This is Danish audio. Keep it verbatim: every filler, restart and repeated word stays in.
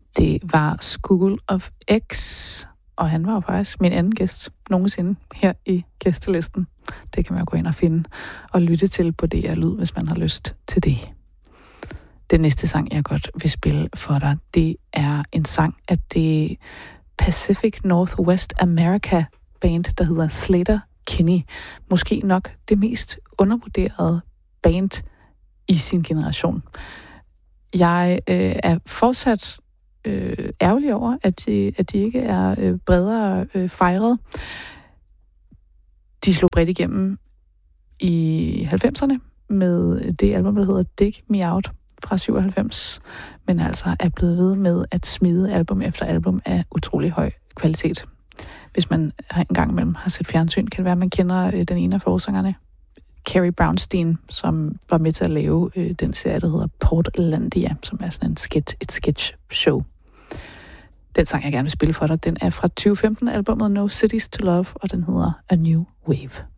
Det var School of X, og han var jo faktisk min anden gæst nogensinde her i gæstelisten. Det kan man jo gå ind og finde og lytte til på D R Lyd, hvis man har lyst til det. Den næste sang, jeg godt vil spille for dig, det er en sang af det Pacific Northwest America band, der hedder Sleater-Kinney. Måske nok det mest undervurderede band i sin generation. Jeg øh, er fortsat øh, ærgerlig over, at de, at de ikke er øh, bredere øh, fejret. De slog bredt igennem i halvfemserne med det album, der hedder Dig Me Out fra syvoghalvfems, men altså er blevet ved med at smide album efter album af utrolig høj kvalitet. Hvis man en gang imellem har set fjernsyn, kan det være, at man kender øh, den ene af forsangerne, Carrie Brownstein, som var med til at lave øh, den serie, der hedder Portlandia, som er sådan en sketch, et sketch show. Den sang, jeg gerne vil spille for dig, den er fra tyve femten-albummet No Cities to Love, og den hedder A New Wave.